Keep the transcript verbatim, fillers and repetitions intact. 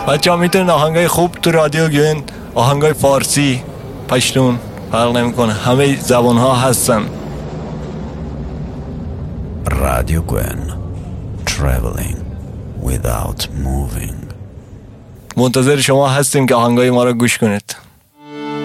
بچه ها میتونین آهنگای خوب تو رادیو گوین، آهنگای فارسی، پشتون، فرق نمیکنه، همه زبان ها هستن. رادیو گوین، traveling without moving. منتظر شما هستیم که آهنگای ما رو گوش کنید.